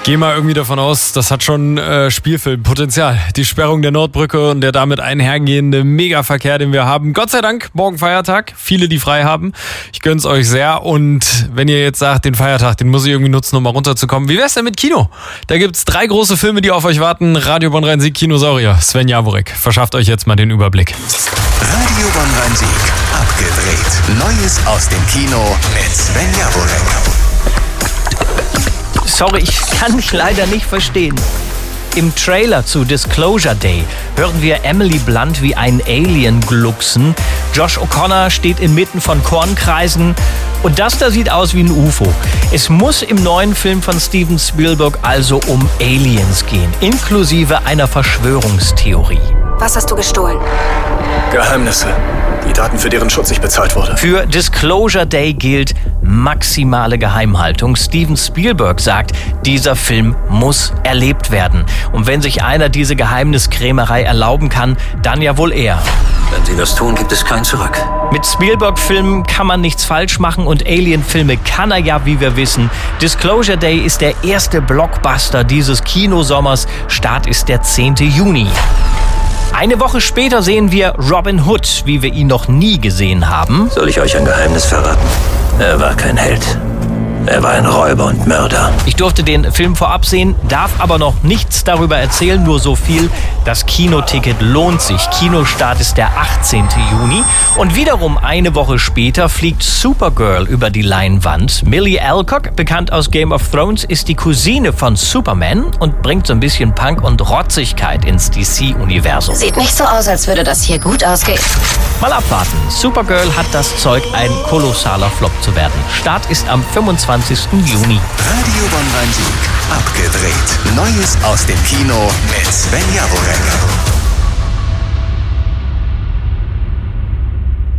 Geh mal irgendwie davon aus, das hat schon Spielfilmpotenzial. Die Sperrung der Nordbrücke und der damit einhergehende Megaverkehr, den wir haben. Gott sei Dank, morgen Feiertag. Viele, die frei haben. Ich gönn's euch sehr. Und wenn ihr jetzt sagt, den Feiertag, den muss ich irgendwie nutzen, um mal runterzukommen. Wie wär's denn mit Kino? Da gibt's 3 große Filme, die auf euch warten. Radio Bonn-Rhein-Sieg, Kinosaurier. Sven Jaworek verschafft euch jetzt mal den Überblick. Radio Bonn-Rhein-Sieg. Abgedreht. Neues aus dem Kino mit Sven Jaworek. Sorry, ich kann dich leider nicht verstehen. Im Trailer zu Disclosure Day hören wir Emily Blunt wie ein Alien glucksen. Josh O'Connor steht inmitten von Kornkreisen. Und das da sieht aus wie ein UFO. Es muss im neuen Film von Steven Spielberg also um Aliens gehen, inklusive einer Verschwörungstheorie. Was hast du gestohlen? Geheimnisse. Die Daten, für deren Schutz ich bezahlt wurde. Für Disclosure Day gilt maximale Geheimhaltung. Steven Spielberg sagt, dieser Film muss erlebt werden. Und wenn sich einer diese Geheimniskrämerei erlauben kann, dann ja wohl er. Wenn sie das tun, gibt es kein Zurück. Mit Spielberg-Filmen kann man nichts falsch machen und Alien-Filme kann er ja, wie wir wissen. Disclosure Day ist der erste Blockbuster dieses Kinosommers. Start ist der 10. Juni. Eine Woche später sehen wir Robin Hood, wie wir ihn noch nie gesehen haben. Soll ich euch ein Geheimnis verraten? Er war kein Held. Er war ein Räuber und Mörder. Ich durfte den Film vorab sehen, darf aber noch nichts darüber erzählen, nur so viel. Das Kinoticket lohnt sich. Kinostart ist der 18. Juni. Und wiederum eine Woche später fliegt Supergirl über die Leinwand. Millie Alcock, bekannt aus Game of Thrones, ist die Cousine von Superman und bringt so ein bisschen Punk und Rotzigkeit ins DC-Universum. Sieht nicht so aus, als würde das hier gut ausgehen. Mal abwarten. Supergirl hat das Zeug, ein kolossaler Flop zu werden. Start ist am 25. Juni. Radio Bonn-Rhein-Sieg. Abgedreht. Neues aus dem Kino mit Sven Jaworek.